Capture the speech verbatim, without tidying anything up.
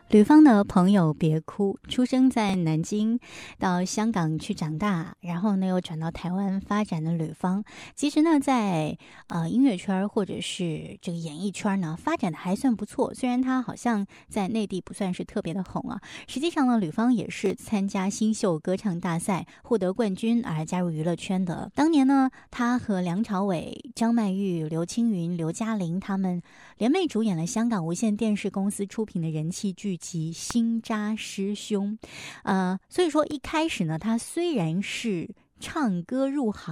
吕方的朋友别哭，出生在南京，到香港去长大，然后呢又转到台湾发展的吕方，其实呢在呃音乐圈或者是这个演艺圈呢发展的还算不错，虽然他好像在内地不算是特别的红啊。实际上呢，吕方也是参加新秀歌唱大赛获得冠军而加入娱乐圈的。当年呢，他和梁朝伟、张曼玉、刘青云、刘嘉玲他们联袂主演了香港无线电视公司出品的人气剧集《新扎师兄》。呃，所以说一开始呢，他虽然是唱歌入行